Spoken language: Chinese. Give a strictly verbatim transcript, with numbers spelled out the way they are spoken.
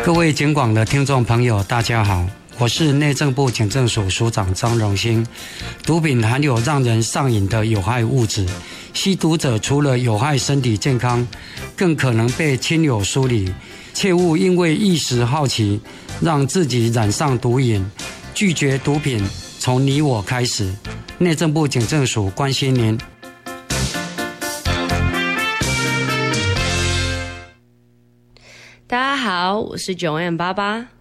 各位警广的听众朋友大家好，我是内政部警政署署长张荣兴。毒品含有让人上瘾的有害物质，吸毒者除了有害身体健康，更可能被亲友疏离，切勿因为一时好奇让自己染上毒瘾。拒绝毒品从你我开始，内政部警政署关心您。 大家好，我是九 M 八八。